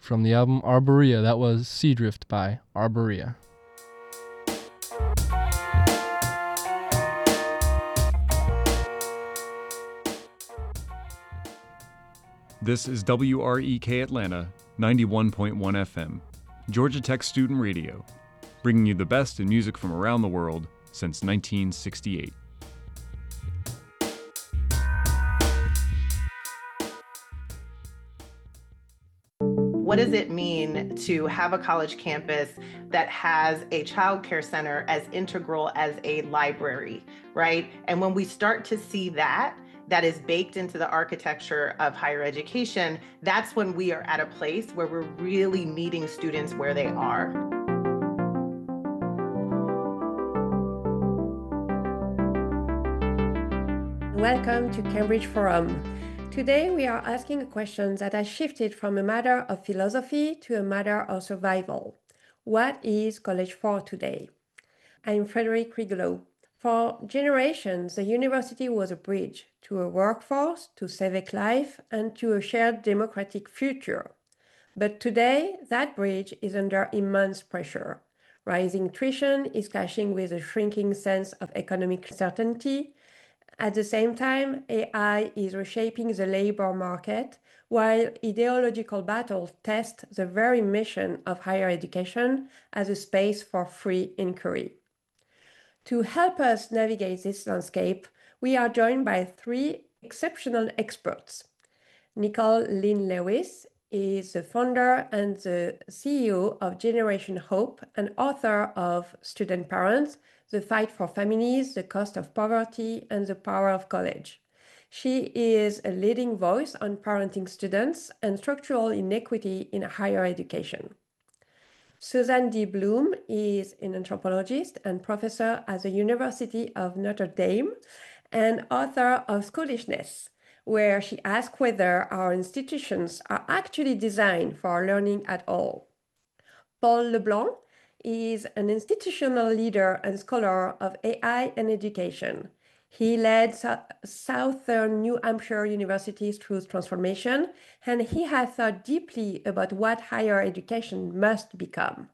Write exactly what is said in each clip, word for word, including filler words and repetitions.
From the album Arborea, that was Seadrift by Arborea. This is W R E K Atlanta, ninety-one point one F M, Georgia Tech Student Radio, bringing you the best in music from around the world since nineteen sixty-eight. What does it mean to have a college campus that has a child care center as integral as a library, right? And when we start to see that, that is baked into the architecture of higher education, that's when we are at a place where we're really meeting students where they are. Welcome to Cambridge Forum. Today we are asking a question that has shifted from a matter of philosophy to a matter of survival. What is college for today? I'm Frederick Rigolo. For generations, the university was a bridge to a workforce, to civic life, and to a shared democratic future. But today, that bridge is under immense pressure. Rising tuition is clashing with a shrinking sense of economic certainty. At the same time, A I is reshaping the labor market, while ideological battles test the very mission of higher education as a space for free inquiry. To help us navigate this landscape, we are joined by three exceptional experts. Nicole Lynn Lewis is the founder and the C E O of Generation Hope and author of Student Parents, The Fight for Families, The Cost of Poverty, and the Power of College. She is a leading voice on parenting students and structural inequity in higher education. Susan D. Bloom is an anthropologist and professor at the University of Notre Dame and author of Schoolishness, where she asks whether our institutions are actually designed for learning at all. Paul LeBlanc is an institutional leader and scholar of A I and education. He led Southern New Hampshire University through transformation, and he has thought deeply about what higher education must become.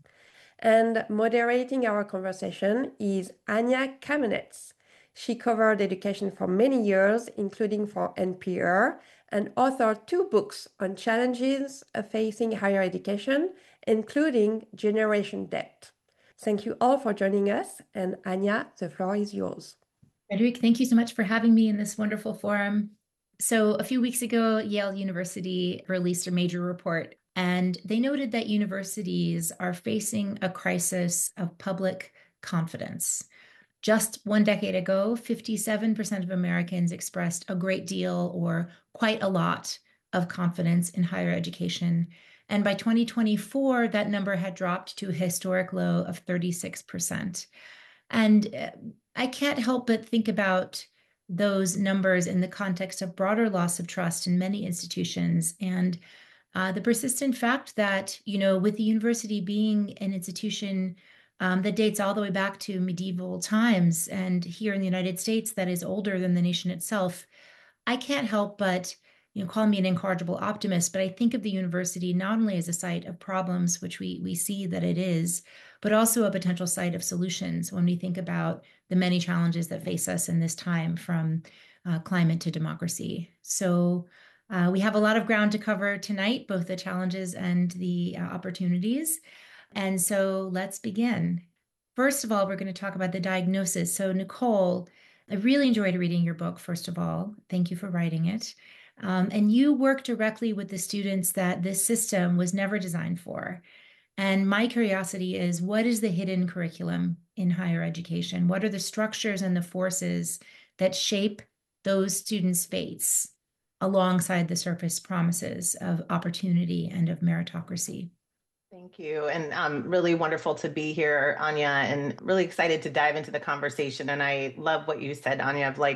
And moderating our conversation is Anya Kamenetz. She covered education for many years, including for N P R, and authored two books on challenges facing higher education, including generation debt. Thank you all for joining us, and Anya, the floor is yours. Frederick, thank you so much for having me in this wonderful forum. So a few weeks ago, Yale University released a major report, and they noted that universities are facing a crisis of public confidence. Just one decade ago, fifty-seven percent of Americans expressed a great deal or quite a lot of confidence in higher education. And by twenty twenty-four, that number had dropped to a historic low of thirty-six percent. And I can't help but think about those numbers in the context of broader loss of trust in many institutions and uh, the persistent fact that, you know, with the university being an institution um, that dates all the way back to medieval times, and here in the United States that is older than the nation itself, I can't help but, you know, call me an incorrigible optimist, but I think of the university not only as a site of problems, which we we see that it is, but also a potential site of solutions when we think about the many challenges that face us in this time, from uh, climate to democracy. So uh, we have a lot of ground to cover tonight, both the challenges and the uh, opportunities. And so let's begin. First of all, we're going to talk about the diagnosis. So Nicole, I really enjoyed reading your book, first of all. Thank you for writing it. Um, and you work directly with the students that this system was never designed for. And my curiosity is, what is the hidden curriculum in higher education? What are the structures and the forces that shape those students' fates alongside the surface promises of opportunity and of meritocracy? Thank you. And um, really wonderful to be here, Anya, and really excited to dive into the conversation. And I love what you said, Anya, of like,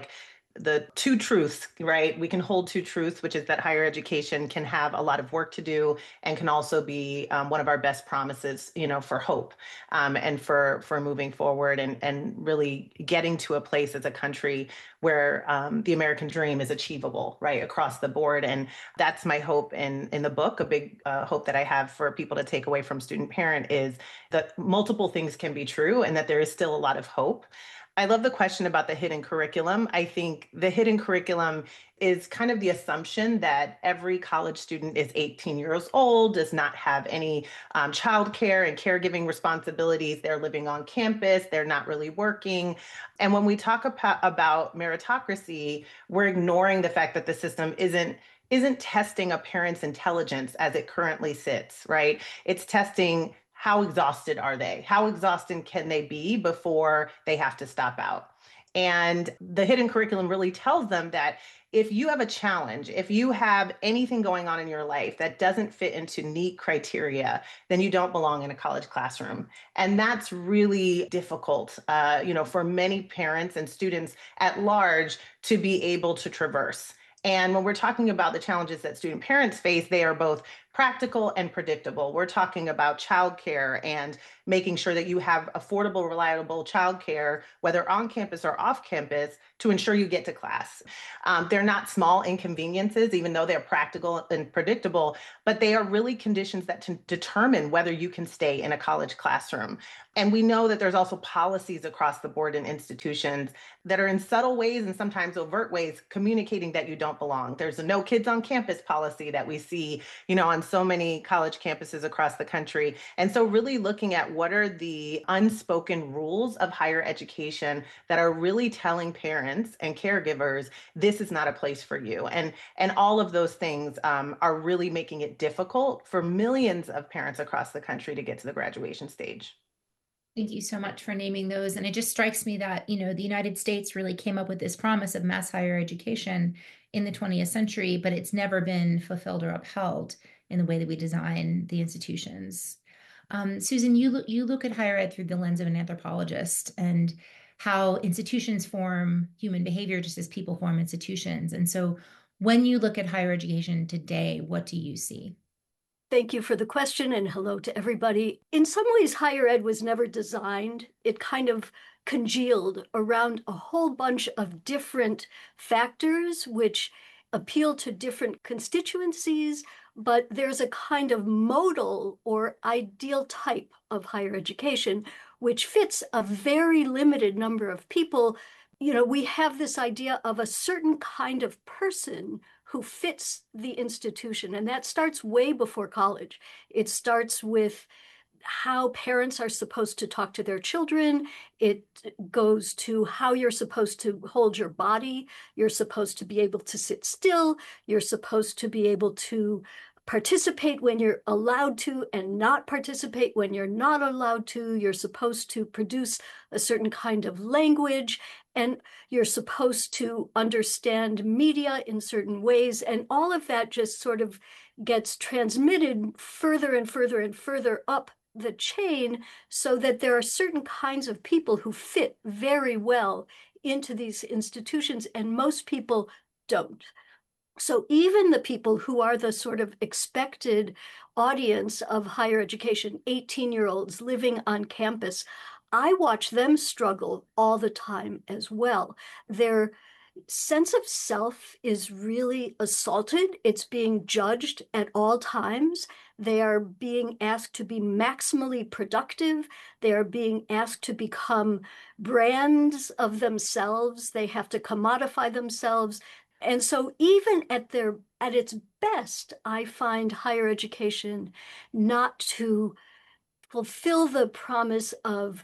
the two truths, right? We can hold two truths, which is that higher education can have a lot of work to do and can also be um, one of our best promises, you know, for hope um, and for for moving forward and, and really getting to a place as a country where um, the American dream is achievable, right, across the board. And that's my hope in, in the book. A big uh, hope that I have for people to take away from Student Parent is that multiple things can be true and that there is still a lot of hope. I love the question about the hidden curriculum. I think the hidden curriculum is kind of the assumption that every college student is eighteen years old, does not have any um, childcare and caregiving responsibilities. They're living on campus. They're not really working. And when we talk about, about meritocracy, we're ignoring the fact that the system isn't isn't testing a parent's intelligence as it currently sits, right? It's testing how exhausted are they? How exhausted can they be before they have to stop out? And the hidden curriculum really tells them that if you have a challenge, if you have anything going on in your life that doesn't fit into neat criteria, then you don't belong in a college classroom. And that's really difficult, uh, you know, for many parents and students at large to be able to traverse. And when we're talking about the challenges that student parents face, they are both practical and predictable. We're talking about childcare and making sure that you have affordable, reliable childcare, whether on campus or off campus, to ensure you get to class. Um, they're not small inconveniences, even though they're practical and predictable, but they are really conditions that to determine whether you can stay in a college classroom. And we know that there's also policies across the board in institutions that are in subtle ways and sometimes overt ways communicating that you don't belong. There's a no kids on campus policy that we see, you know, on so many college campuses across the country. And so really looking at what are the unspoken rules of higher education that are really telling parents and caregivers, this is not a place for you. And, and all of those things um, are really making it difficult for millions of parents across the country to get to the graduation stage. Thank you so much for naming those. And it just strikes me that, you know, the United States really came up with this promise of mass higher education in the twentieth century, but it's never been fulfilled or upheld in the way that we design the institutions. Um, Susan, you look, you look at higher ed through the lens of an anthropologist and how institutions form human behavior just as people form institutions. And so when you look at higher education today, what do you see? Thank you for the question, and hello to everybody. In some ways, higher ed was never designed. It kind of congealed around a whole bunch of different factors which appeal to different constituencies, but there's a kind of modal or ideal type of higher education which fits a very limited number of people. You know, we have this idea of a certain kind of person who fits the institution, and that starts way before college. It starts with how parents are supposed to talk to their children. It goes to how you're supposed to hold your body. You're supposed to be able to sit still. You're supposed to be able to participate when you're allowed to and not participate when you're not allowed to. You're supposed to produce a certain kind of language, and you're supposed to understand media in certain ways. And all of that just sort of gets transmitted further and further and further up the chain, so that there are certain kinds of people who fit very well into these institutions, and most people don't. So even the people who are the sort of expected audience of higher education, eighteen-year-olds living on campus, I watch them struggle all the time as well. Their sense of self is really assaulted. It's being judged at all times. They are being asked to be maximally productive. They are being asked to become brands of themselves. They have to commodify themselves. And so even at their at its best, I find higher education not to fulfill the promise of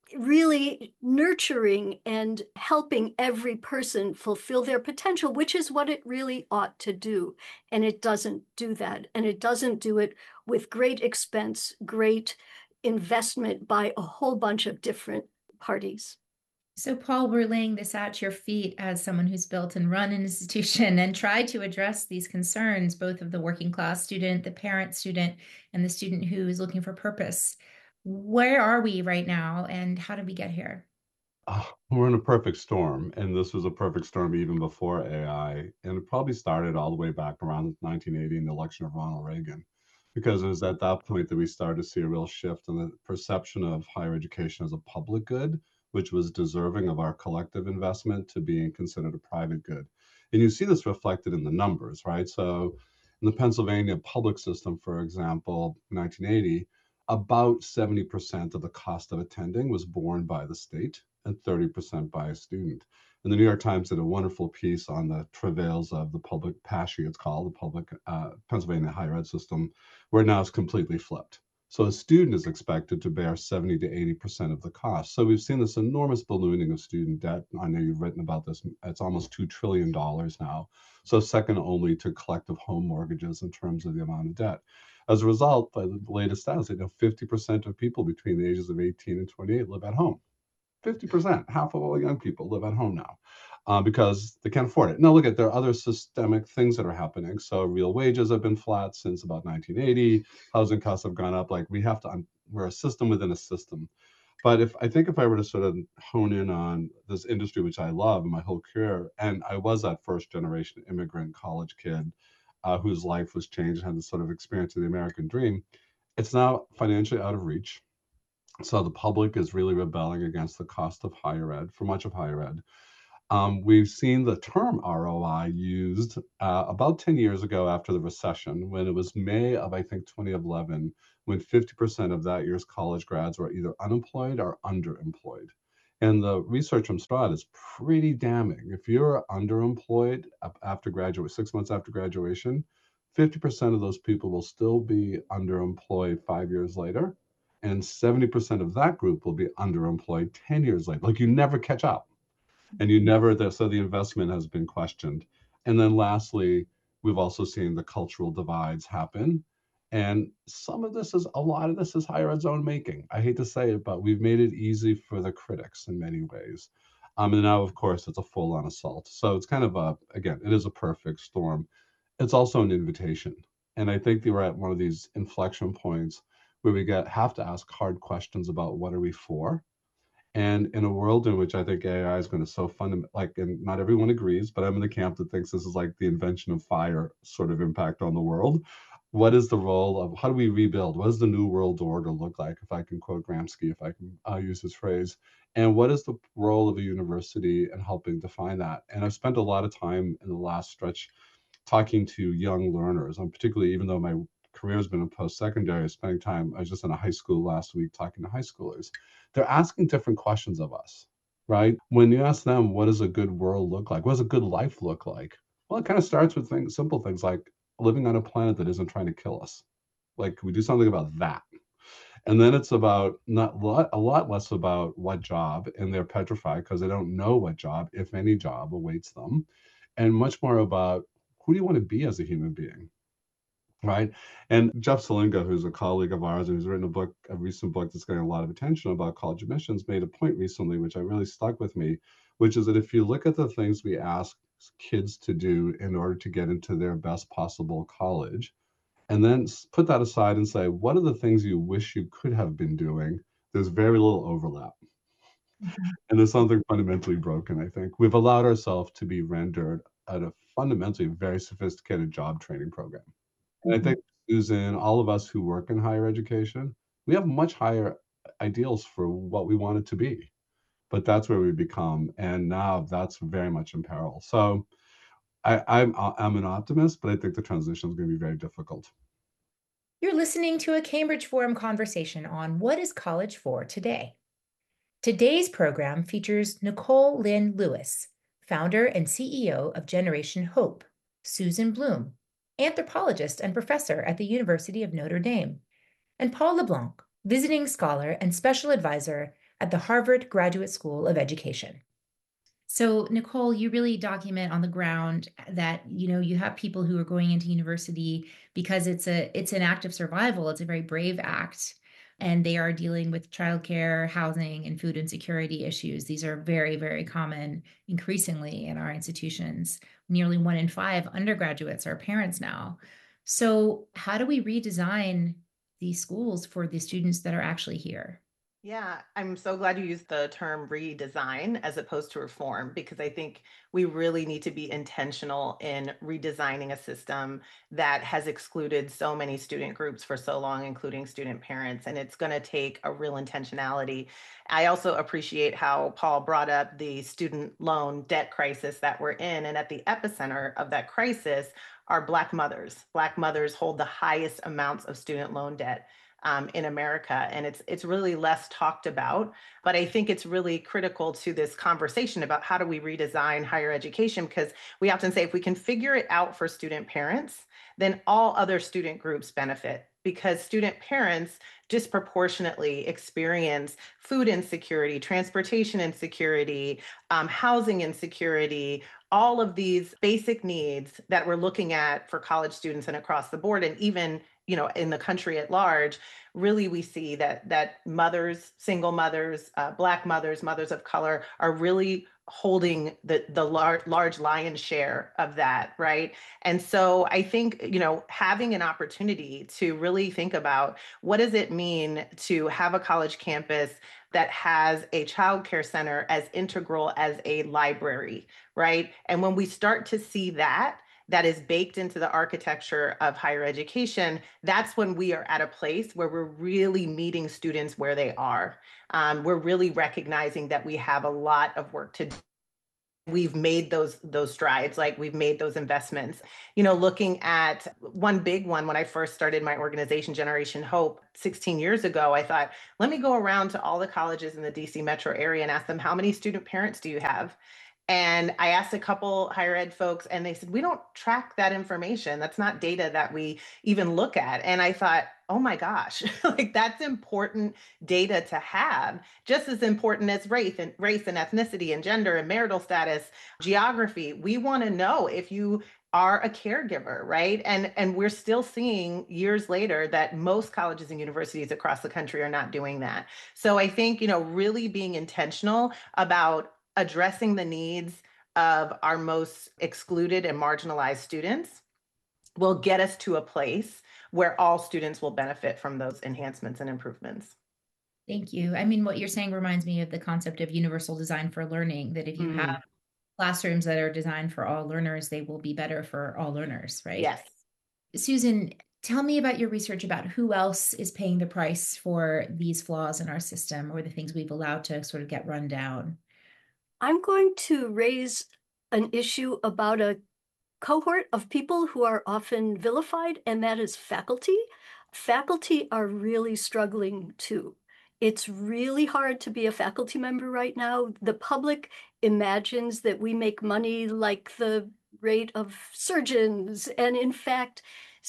really nurturing and helping every person fulfill their potential, which is what it really ought to do. And it doesn't do that. And it doesn't do it with great expense, great investment by a whole bunch of different parties. So, Paul, we're laying this at your feet as someone who's built and run an institution and tried to address these concerns, both of the working class student, the parent student, and the student who is looking for purpose. Where are we right now, and how did we get here? Uh, we're in a perfect storm, and this was a perfect storm even before A I. And it probably started all the way back around nineteen eighty in the election of Ronald Reagan, because it was at that point that we started to see a real shift in the perception of higher education as a public good, which was deserving of our collective investment, to being considered a private good. And you see this reflected in the numbers, right? So in the Pennsylvania public system, for example, nineteen eighty, about seventy percent of the cost of attending was borne by the state and thirty percent by a student. And the New York Times did a wonderful piece on the travails of the public P A S H E, it's called, the public uh, Pennsylvania higher ed system, where now it's completely flipped. So a student is expected to bear seventy to eighty percent of the cost. So we've seen this enormous ballooning of student debt. I know you've written about this. It's almost two trillion dollars now. So second only to collective home mortgages in terms of the amount of debt. As a result, by the latest stats, you know, fifty percent of people between the ages of eighteen and twenty-eight live at home. fifty percent, half of all young people live at home now uh, because they can't afford it. Now, look at, there are other systemic things that are happening. So real wages have been flat since about nineteen eighty. Housing costs have gone up. Like we have to, we're a system within a system. But if I think if I were to sort of hone in on this industry, which I love in my whole career, and I was that first generation immigrant college kid uh, whose life was changed, had this sort of experience of the American dream, it's now financially out of reach. So the public is really rebelling against the cost of higher ed, for much of higher ed. Um, we've seen the term R O I used uh, about ten years ago after the recession, when it was May of, I think, twenty eleven, when fifty percent of that year's college grads were either unemployed or underemployed. And the research from Stroud is pretty damning. If you're underemployed after graduate, six months after graduation, fifty percent of those people will still be underemployed five years later. And seventy percent of that group will be underemployed ten years later. Like you never catch up. And you never, so the investment has been questioned. And then lastly, we've also seen the cultural divides happen. And some of this is, a lot of this is higher ed's own making. I hate to say it, but we've made it easy for the critics in many ways. Um, and now, of course, it's a full-on assault. So it's kind of a, again, it is a perfect storm. It's also an invitation. And I think we're at one of these inflection points where we get have to ask hard questions about what are we for. And in a world in which I think A I is going to so fundamental, like, and not everyone agrees, but I'm in the camp that thinks this is like the invention of fire sort of impact on the world. What is the role of, how do we rebuild? What does the new world order look like? If I can quote Gramsci, if I can uh, use his phrase, and what is the role of a university in helping define that? And I've spent a lot of time in the last stretch talking to young learners, and particularly, even though my career has been in post-secondary, spending time, I was just in a high school last week talking to high schoolers. They're asking different questions of us, right? When you ask them, what does a good world look like? What does a good life look like? Well, it kind of starts with things, simple things like living on a planet that isn't trying to kill us. Like, can we do something about that? And then it's about not a lot less about what job, and they're petrified because they don't know what job, if any job, awaits them, and much more about who do you want to be as a human being? Right. And Jeff Selinga, who's a colleague of ours and who's written a book, a recent book that's getting a lot of attention about college admissions, made a point recently, which I really stuck with me, which is that if you look at the things we ask kids to do in order to get into their best possible college, and then put that aside and say, what are the things you wish you could have been doing? There's very little overlap. Mm-hmm. And there's something fundamentally broken, I think. We've allowed ourselves to be rendered at a fundamentally very sophisticated job training program. And I think, Susan, all of us who work in higher education, we have much higher ideals for what we want it to be. But that's where we become. And now that's very much in peril. So I, I'm, I'm an optimist, but I think the transition is going to be very difficult. You're listening to a Cambridge Forum conversation on what is college for today. Today's program features Nicole Lynn Lewis, founder and C E O of Generation Hope, Susan Bloom, anthropologist and professor at the University of Notre Dame, and Paul LeBlanc, visiting scholar and special advisor at the Harvard Graduate School of Education. So, Nicole, you really document on the ground that, you know, you have people who are going into university because it's a it's an act of survival. It's a very brave act. And they are dealing with childcare, housing, and food insecurity issues. These are very, very common increasingly in our institutions. Nearly one in five undergraduates are parents now. So how do we redesign these schools for the students that are actually here? Yeah, I'm so glad you used the term redesign as opposed to reform, because I think we really need to be intentional in redesigning a system that has excluded so many student groups for so long, including student parents. And it's going to take a real intentionality. I also appreciate how Paul brought up the student loan debt crisis that we're in. And at the epicenter of that crisis are Black mothers. Black mothers hold the highest amounts of student loan debt um, in America. And it's it's really less talked about. But I think it's really critical to this conversation about how do we redesign higher education, because we often say if we can figure it out for student parents, then all other student groups benefit, because student parents disproportionately experience food insecurity, transportation insecurity, um, housing insecurity, all of these basic needs that we're looking at for college students and across the board, and even you know in the country at large. Really, we see that that mothers, single mothers, uh, Black mothers, mothers of color, are really holding the the large large lion's share of that, right? And so I think you know having an opportunity to really think about what does it mean to have a college campus that has a child care center as integral as a library, right? And when we start to see that, that is baked into the architecture of higher education, that's when we are at a place where we're really meeting students where they are. Um, we're really recognizing that we have a lot of work to do. We've made those those strides, like we've made those investments. You know, looking at one big one, when I first started my organization, Generation Hope, sixteen years ago, I thought, let me go around to all the colleges in the D C metro area and ask them, how many student parents do you have? And I asked a couple higher ed folks, and they said, we don't track that information. That's not data that we even look at. And I thought, oh my gosh, like that's important data to have, just as important as race and race and ethnicity and gender and marital status, geography. We want to know if you are a caregiver, right? And and we're still seeing years later that most colleges and universities across the country are not doing that. So I think, you know, really being intentional about addressing the needs of our most excluded and marginalized students will get us to a place where all students will benefit from those enhancements and improvements. Thank you. I mean, what you're saying reminds me of the concept of universal design for learning, that if you Mm-hmm. have classrooms that are designed for all learners, they will be better for all learners, right? Yes. Susan, tell me about your research about who else is paying the price for these flaws in our system or the things we've allowed to sort of get run down. I'm going to raise an issue about a cohort of people who are often vilified, and that is faculty. Faculty are really struggling too. It's really hard to be a faculty member right now. The public imagines that we make money like the rate of surgeons, and in fact,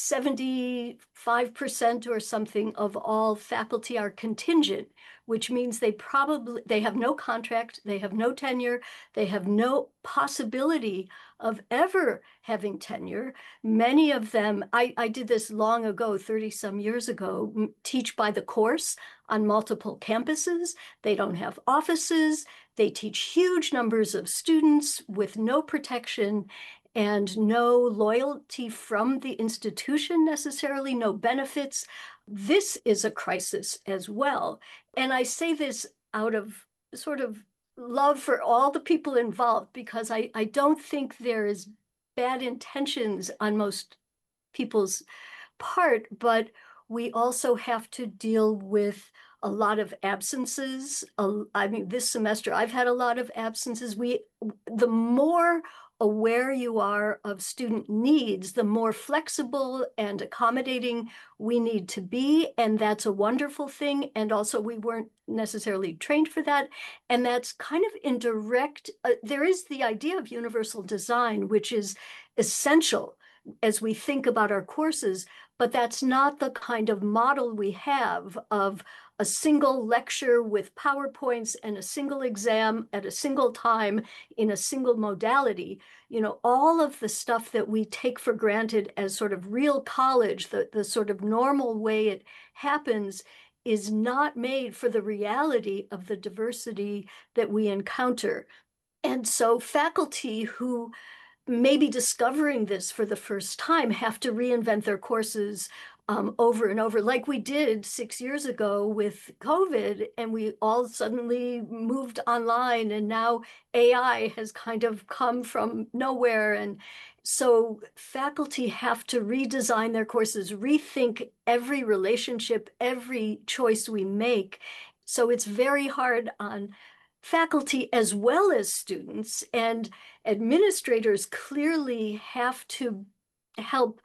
seventy-five percent or something of all faculty are contingent, which means they probably, they have no contract, they have no tenure, they have no possibility of ever having tenure. Many of them, I, I did this long ago, thirty some years ago, teach by the course on multiple campuses. They don't have offices. They teach huge numbers of students with no protection and no loyalty from the institution necessarily, no benefits. This is a crisis as well. And I say this out of sort of love for all the people involved, because I, I don't think there is bad intentions on most people's part, but we also have to deal with a lot of absences. I mean, this semester I've had a lot of absences. We, the more aware you are of student needs, the more flexible and accommodating we need to be. And that's a wonderful thing. And also we weren't necessarily trained for that. And that's kind of indirect. Uh, there is the idea of universal design, which is essential as we think about our courses, but that's not the kind of model we have of a single lecture with PowerPoints and a single exam at a single time in a single modality. You know, all of the stuff that we take for granted as sort of real college, the, the sort of normal way it happens, is not made for the reality of the diversity that we encounter. And so faculty who maybe discovering this for the first time have to reinvent their courses um, over and over, like we did six years ago with COVID, and we all suddenly moved online, and now A I has kind of come from nowhere. And so faculty have to redesign their courses, rethink every relationship, every choice we make. So it's very hard on faculty as well as students, and administrators clearly have to help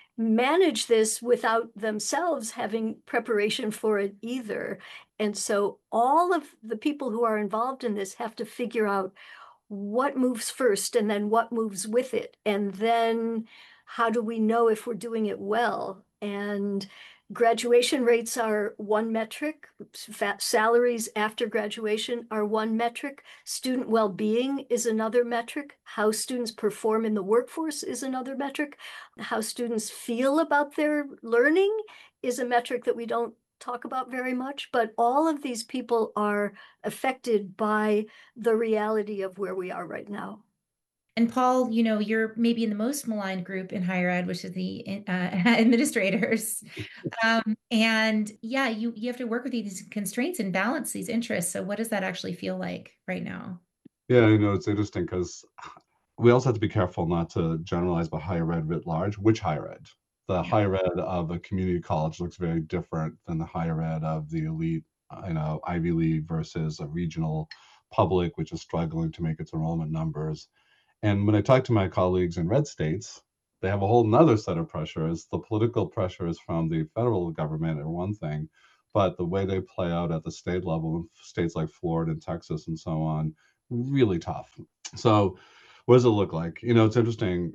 manage this without themselves having preparation for it either. And so all of the people who are involved in this have to figure out what moves first and then what moves with it. And then how do we know if we're doing it well? And graduation rates are one metric. Salaries after graduation are one metric. Student well-being is another metric. How students perform in the workforce is another metric. How students feel about their learning is a metric that we don't talk about very much, but all of these people are affected by the reality of where we are right now. And Paul, you know, you're maybe in the most maligned group in higher ed, which is the uh, administrators. Um, and yeah, you, you have to work with these constraints and balance these interests. So what does that actually feel like right now? Yeah, you know, it's interesting because we also have to be careful not to generalize about higher ed writ large. Which higher ed? The higher ed of a community college looks very different than the higher ed of the elite, you know, Ivy League versus a regional public, which is struggling to make its enrollment numbers. And when I talk to my colleagues in red states, they have a whole nother set of pressures. The political pressures from the federal government are one thing, but the way they play out at the state level in states like Florida and Texas and so on, really tough. So what does it look like? You know, it's interesting.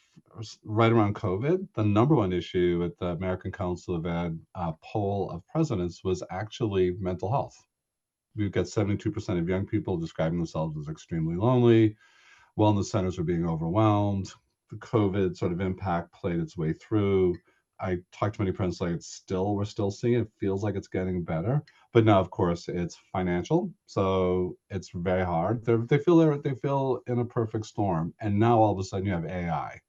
Right around COVID, the number one issue at the American Council of Ed uh, poll of presidents was actually mental health. We've got seventy-two percent of young people describing themselves as extremely lonely. Wellness centers are being overwhelmed. The COVID sort of impact played its way through. I talked to many parents like it's still, we're still seeing it. It feels like it's getting better. But now, of course, it's financial. So it's very hard. They're, they feel they're, they feel in a perfect storm. And now all of a sudden you have A I.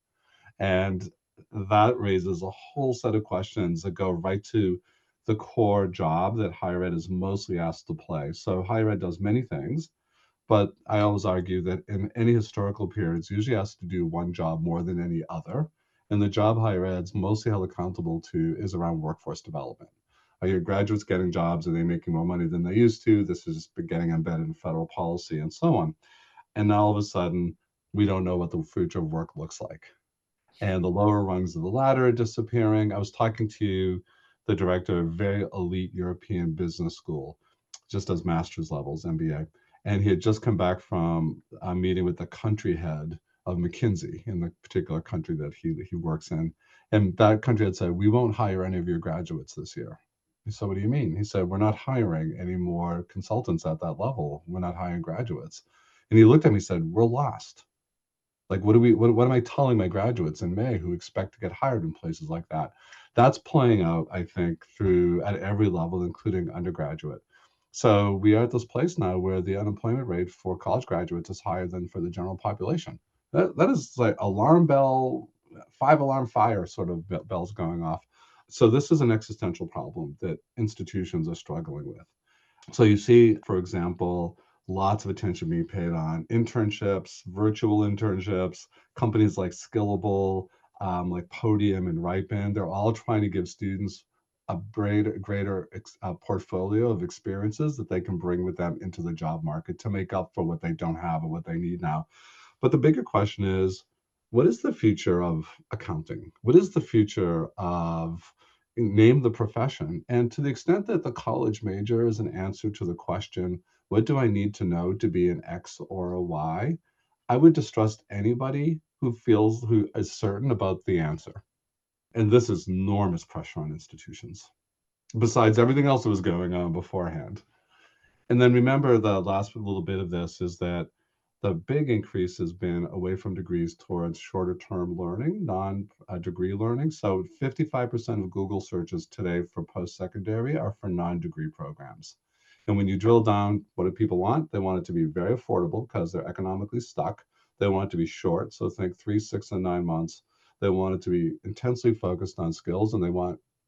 And that raises a whole set of questions that go right to the core job that higher ed is mostly asked to play. So higher ed does many things, but I always argue that in any historical period, it's usually asked to do one job more than any other. And the job higher ed's mostly held accountable to is around workforce development. Are your graduates getting jobs? Are they making more money than they used to? This is getting embedded in federal policy and so on. And now all of a sudden, we don't know what the future of work looks like. And the lower rungs of the ladder are disappearing. I was talking to the director of a very elite European business school, just as master's levels, M B A. And he had just come back from a meeting with the country head of McKinsey in the particular country that he, he works in. And that country had said, we won't hire any of your graduates this year. He said, what do you mean? He said, we're not hiring any more consultants at that level. We're not hiring graduates. And he looked at me and said, we're lost. Like, what do we, what, what am I telling my graduates in May who expect to get hired in places like that? That's playing out, I think, through at every level, including undergraduate. So we are at this place now where the unemployment rate for college graduates is higher than for the general population. That, that is like alarm bell, five alarm fire sort of bells going off. So this is an existential problem that institutions are struggling with. So you see, for example, lots of attention being paid on internships, virtual internships, companies like Skillable, um, like Podium and Ripen. They're all trying to give students a greater, greater uh, portfolio of experiences that they can bring with them into the job market to make up for what they don't have or what they need now. But the bigger question is, what is the future of accounting? What is the future of name the profession? And to the extent that the college major is an answer to the question, what do I need to know to be an X or a Y? I would distrust anybody who feels, who is certain about the answer. And this is enormous pressure on institutions, besides everything else that was going on beforehand. And then remember, the last little bit of this is that the big increase has been away from degrees towards shorter term learning, non-degree learning. So fifty-five percent of Google searches today for post-secondary are for non-degree programs. And when you drill down, what do people want? They want it to be very affordable because they're economically stuck. They want it to be short. So think three, six, and nine months. They want it to be intensely focused on skills, and they want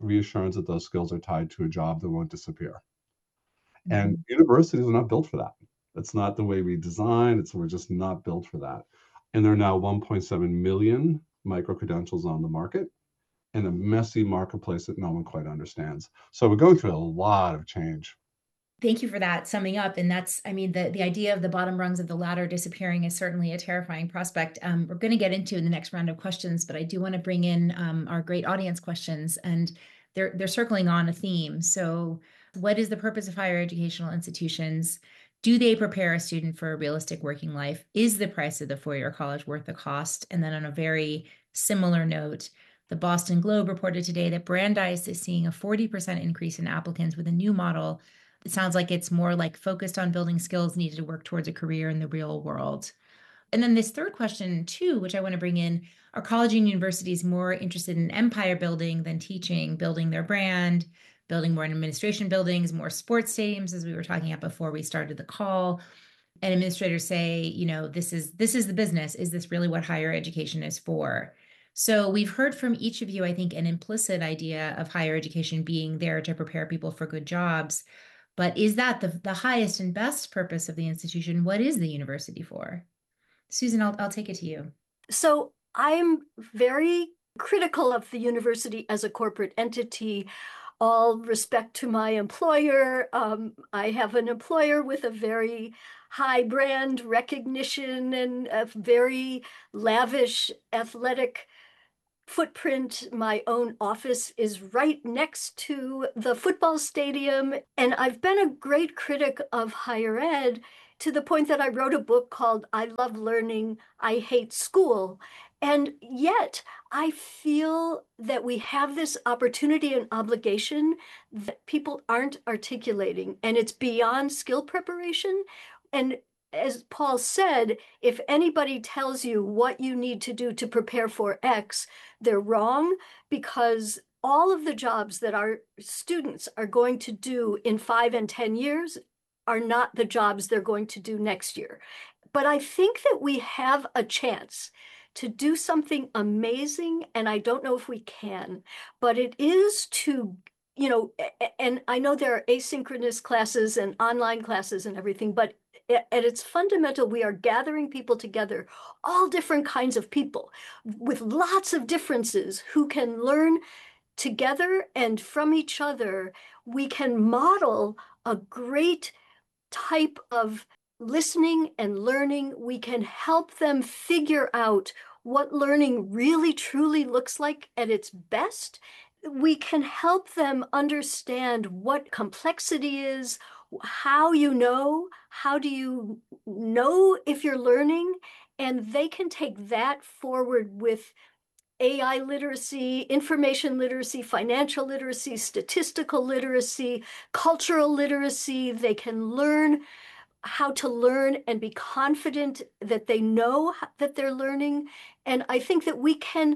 reassurance that those skills are tied to a job that won't disappear. Mm-hmm. And universities are not built for that. That's not the way we design. It's we're just not built for that. And there are now one point seven million micro-credentials on the market in a messy marketplace that no one quite understands. So we're going through a lot of change. Thank you for that summing up. And that's, I mean, the, the idea of the bottom rungs of the ladder disappearing is certainly a terrifying prospect. Um, we're going to get into in the next round of questions, but I do want to bring in um, our great audience questions, and they're, they're circling on a theme. So what is the purpose of higher educational institutions? Do they prepare a student for a realistic working life? Is the price of the four-year college worth the cost? And then on a very similar note, the Boston Globe reported today that Brandeis is seeing a forty percent increase in applicants with a new model. It sounds like it's more like focused on building skills needed to work towards a career in the real world. And then this third question too, which I want to bring in, are college and universities more interested in empire building than teaching, building their brand, building more administration buildings, more sports stadiums, as we were talking about before we started the call? And administrators say, you know, this is this is the business. Is this really what higher education is for? So we've heard from each of you, I think, an implicit idea of higher education being there to prepare people for good jobs. But is that the, the highest and best purpose of the institution? What is the university for? Susan, I'll, I'll take it to you. So I'm very critical of the university as a corporate entity. All respect to my employer. Um, I have an employer with a very high brand recognition and a very lavish athletic footprint. My own office is right next to the football stadium. And I've been a great critic of higher ed to the point that I wrote a book called I Love Learning, I Hate School. And yet I feel that we have this opportunity and obligation that people aren't articulating, and it's beyond skill preparation. And as Paul said, if anybody tells you what you need to do to prepare for X, they're wrong, because all of the jobs that our students are going to do in five and ten years are not the jobs they're going to do next year. But I think that we have a chance to do something amazing, and I don't know if we can, but it is to, you know, and I know there are asynchronous classes and online classes and everything, but at its fundamental, we are gathering people together, all different kinds of people with lots of differences who can learn together, and from each other, we can model a great type of listening and learning. We can help them figure out what learning really truly looks like at its best. We can help them understand what complexity is, how you know, how do you know if you're learning, and they can take that forward with A I literacy, information literacy, financial literacy, statistical literacy, cultural literacy. They can learn how to learn and be confident that they know that they're learning. And I think that we can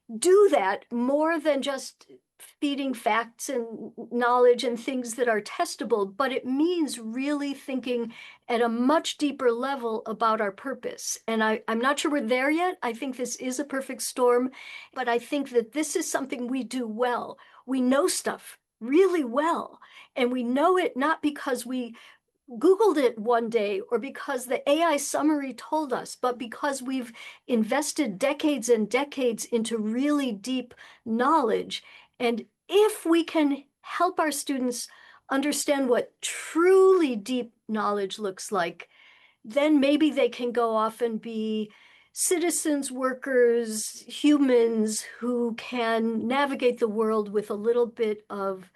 do that more than just feeding facts and knowledge and things that are testable, but it means really thinking at a much deeper level about our purpose. And I, I'm not sure we're there yet. I think this is a perfect storm, but I think that this is something we do well. We know stuff really well, and we know it not because we Googled it one day or because the A I summary told us, but because we've invested decades and decades into really deep knowledge. And if we can help our students understand what truly deep knowledge looks like, then maybe they can go off and be citizens, workers, humans who can navigate the world with a little bit of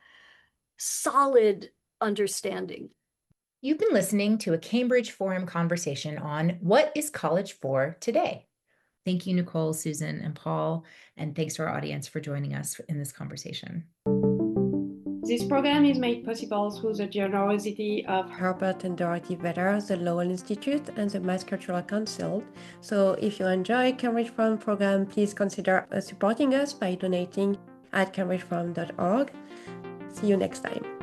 solid understanding. You've been listening to a Cambridge Forum conversation on what is college for today. Thank you, Nicole, Susan, and Paul, and thanks to our audience for joining us in this conversation. This program is made possible through the generosity of Herbert and Dorothy Vedder, the Lowell Institute, and the Mass Cultural Council. So if you enjoy Cambridge Forum program, please consider supporting us by donating at cambridge forum dot org. See you next time.